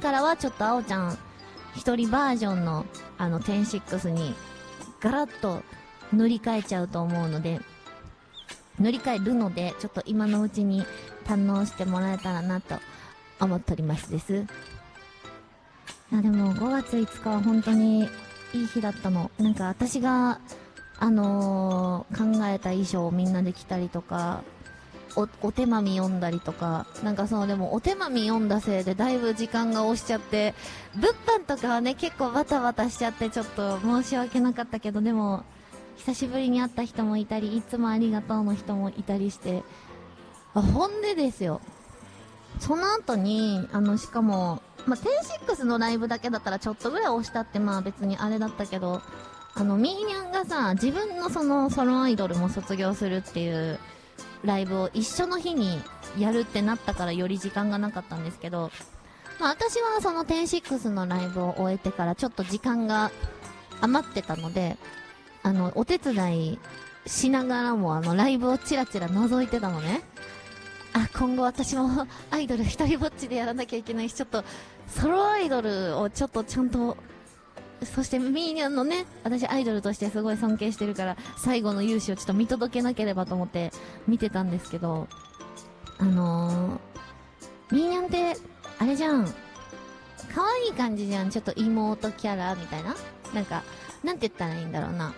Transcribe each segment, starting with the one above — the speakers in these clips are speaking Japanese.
からはちょっとあおちゃん一人バージョンの10-6にガラッと塗り替えちゃうと思うので、塗り替えるので、ちょっと今のうちに堪能してもらえたらなと思っておりますです。いやでも5月5日は本当にいい日だったの。なんか私が考えた衣装をみんなで着たりとか、お手まみ読んだりとか、なんかでもお手まみ読んだせいでだいぶ時間が押しちゃって、物販とかはね結構バタバタしちゃってちょっと申し訳なかったけど、でも久しぶりに会った人もいたり、いつもありがとうの人もいたりして、ほんでですよ、その後にしかも10-6のライブだけだったらちょっとぐらい押したって別にあれだったけど、ミーニャンがさ、自分のソロアイドルも卒業するっていうライブを一緒の日にやるってなったからより時間がなかったんですけど、私はその10-6のライブを終えてからちょっと時間が余ってたので、お手伝いしながらもライブをチラチラ覗いてたのね。今後私もアイドル一人ぼっちでやらなきゃいけないし、ちょっとソロアイドルをちょっとちゃんと、そしてミーニャンのね、私アイドルとしてすごい尊敬してるから最後の勇姿をちょっと見届けなければと思って見てたんですけど、ミーニャンってあれじゃん、可愛い感じじゃん。ちょっと妹キャラみたいな、なんかなんて言ったらいいんだろうな、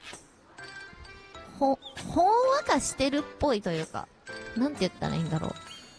ほんわかしてるっぽいというか、なんて言ったらいいんだろう、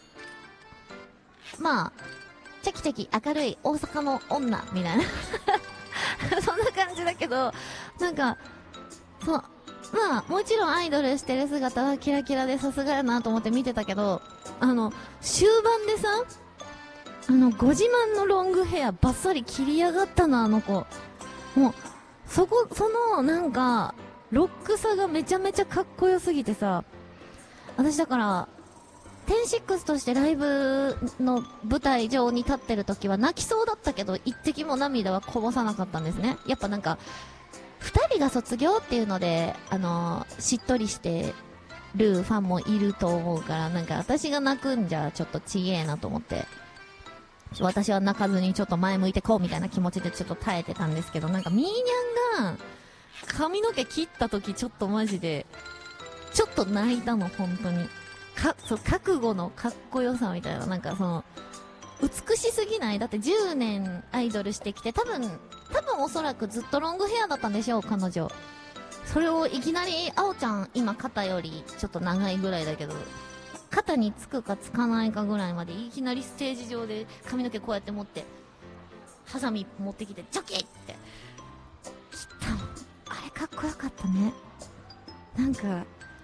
チャキチャキ明るい大阪の女みたいなそんな感じだけど、なんかもちろんアイドルしてる姿はキラキラでさすがやなと思って見てたけど、終盤でさ、ご自慢のロングヘアバッサリ切りやがったな、あの子。もうなんかロックさがめちゃめちゃかっこよすぎてさ、私だから10-6としてライブの舞台上に立ってる時は泣きそうだったけど、一滴も涙はこぼさなかったんですね。やっぱなんか2人が卒業っていうのでしっとりしてるファンもいると思うから、なんか私が泣くんじゃちょっとちげえなと思って、私は泣かずにちょっと前向いてこうみたいな気持ちでちょっと耐えてたんですけど、なんかミーニャンが髪の毛切った時ちょっとマジでちょっと泣いたの、本当に。覚悟のかっこよさみたいな、なんか美しすぎない？だって10年アイドルしてきて、多分おそらくずっとロングヘアだったんでしょう、彼女。それをいきなり、あおちゃん今肩よりちょっと長いぐらいだけど、肩につくかつかないかぐらいまでいきなりステージ上で髪の毛こうやって持って、ハサミ持ってきて、チョキって切ったの。あれかっこよかったね。なんか、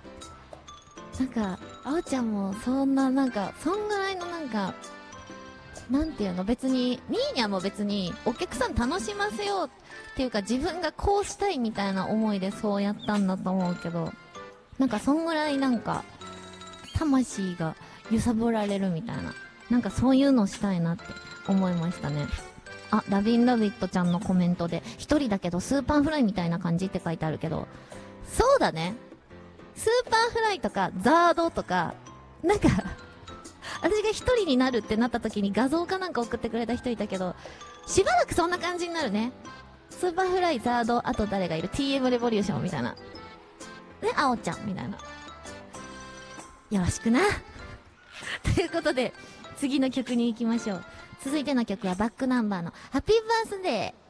あおちゃんもそんな、そんぐらいのなんていうの、別に、ミーニャも別にお客さん楽しませようっていうか、自分がこうしたいみたいな思いでそうやったんだと思うけど、そんぐらい魂が揺さぶられるみたいな、そういうのしたいなって思いましたね。ラビンラビットちゃんのコメントで、一人だけどスーパーフライみたいな感じって書いてあるけど、そうだね。スーパーフライとかザードとか、私が一人になるってなった時に画像か送ってくれた人いたけど、しばらくそんな感じになるね。スーパーフライ、ザード、あと誰がいる？ TM レボリューションみたいな。ね、あおちゃんみたいな。よろしくな。ということで、次の曲に行きましょう。続いての曲はバックナンバーのハッピーバースデー。